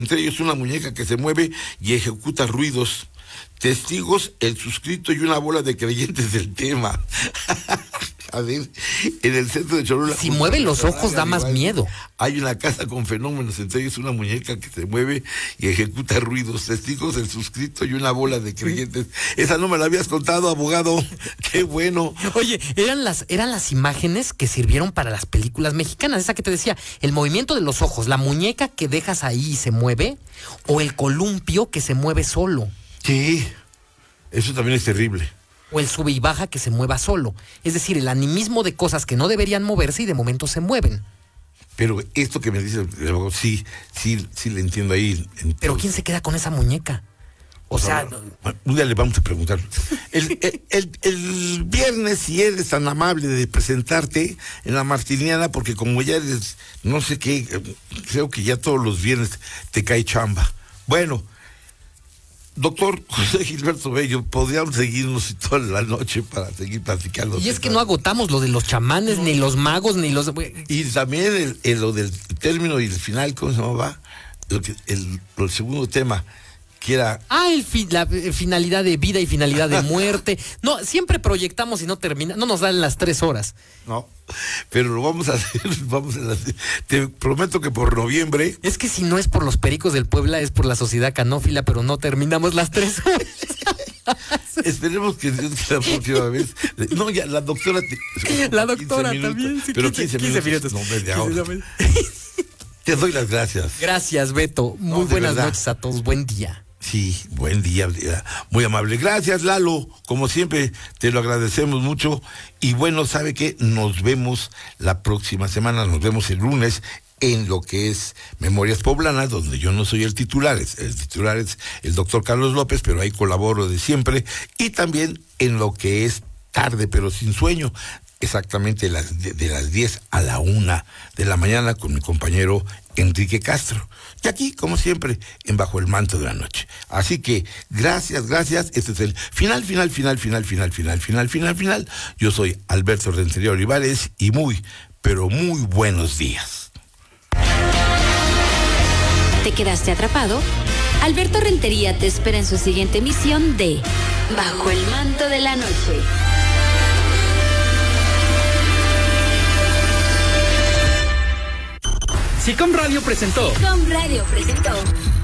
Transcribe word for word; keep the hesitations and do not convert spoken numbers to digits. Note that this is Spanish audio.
Entre ellos una muñeca que se mueve y ejecuta ruidos. Testigos, el suscrito y una bola de creyentes del tema. A ver, en el centro de Cholula... Si mueve los ojos da más miedo. Hay una casa con fenómenos, entre ellos una muñeca que se mueve y ejecuta ruidos. Testigos, el suscrito y una bola de creyentes. Esa no me la habías contado, abogado. Qué bueno. Oye, eran las, eran las imágenes que sirvieron para las películas mexicanas. Esa que te decía, el movimiento de los ojos, la muñeca que dejas ahí y se mueve, o el columpio que se mueve solo. Sí, eso también es terrible. O el sube y baja que se mueva solo. Es decir, el animismo de cosas que no deberían moverse y de momento se mueven. Pero esto que me dice, sí, sí, sí le entiendo ahí. Entonces, pero ¿quién se queda con esa muñeca? O pues sea... ahora, un día le vamos a preguntar. El, el, el, el viernes, si eres tan amable de presentarte en la Martiniana, porque como ya eres, no sé qué, creo que ya todos los viernes te cae chamba. Bueno... Doctor José Gilberto Bello, podríamos seguirnos toda la noche para seguir platicando. Y es que no agotamos lo de los chamanes, no, ni los magos, ni los... Y también el, el, lo del término y el final, ¿cómo se llama? Lo que, el, el segundo tema, que era... Ah, el fi, la finalidad de vida y finalidad de muerte. No, siempre proyectamos y no termina, no nos dan las tres horas. No, pero lo vamos a hacer, vamos a hacer. Te prometo que por noviembre... Es que si no es por los Pericos del Puebla, es por la Sociedad Canófila, pero no terminamos las tres horas. Esperemos que la próxima vez... No, ya, la doctora... Te, la doctora minutos, también. Sí, pero quince, quince, quince minutos. No, media hora. Te doy las gracias. Gracias, Beto. Muy no, buenas verdad. noches a todos. Buen día. Sí, buen día, muy amable. Gracias, Lalo, como siempre, te lo agradecemos mucho. Y bueno, ¿sabe qué? Nos vemos la próxima semana, nos vemos el lunes en lo que es Memorias Poblanas, donde yo no soy el titular, el titular es el doctor Carlos López, pero ahí colaboro de siempre. Y también en lo que es Tarde pero sin sueño, exactamente las, de, de las diez a la una de la mañana con mi compañero Enrique Castro. Y aquí, como siempre, en Bajo el Manto de la Noche. Así que, gracias, gracias. Este es el final, final, final, final, final, final, final, final, final. Yo soy Alberto Rentería Olivares y muy, pero muy buenos días. ¿Te quedaste atrapado? Alberto Rentería te espera en su siguiente emisión de Bajo el Manto de la Noche. Sicom Radio presentó. Sicom Radio presentó.